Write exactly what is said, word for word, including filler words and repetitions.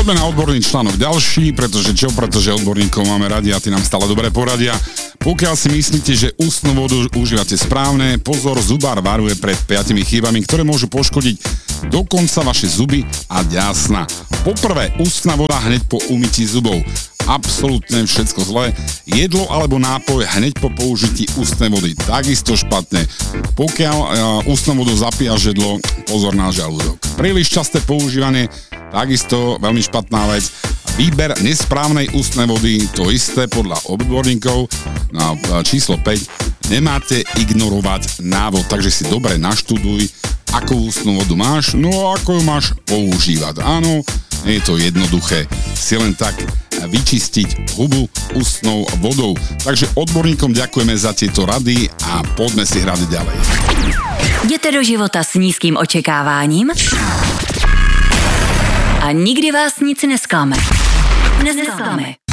Poďme na odborný článok ďalší, pretože čo? Pretože odborníkov máme radi a tí nám stále dobre poradia. Pokiaľ si myslíte, že ústnu vodu užívate správne, pozor, zubár varuje pred piatimi chybami, ktoré môžu poškodiť dokonca vaše zuby a ďasna. Poprvé, ústna voda hneď po umytí zubov. Absolútne všetko zlé. Jedlo alebo nápoj hneď po použití ústnej vody. Takisto špatne. Pokiaľ uh, ústnou vodou zapíjaš jedlo, pozor na žalúdok. Príliš časté používanie, takisto veľmi špatná vec. Výber nesprávnej ústnej vody, to isté podľa odborníkov. Na číslo päť, nemáte ignorovať návod, takže si dobre naštuduj, akú ústnu vodu máš, no a ako ju máš používať. Áno, nie je to jednoduché si len tak vyčistiť hubu ústnou vodou. Takže odborníkom ďakujeme za tieto rady a poďme si hrať ďalej. Jděte do života s nízkým očekáváním a nikdy vás nic nesklame. Nesklame.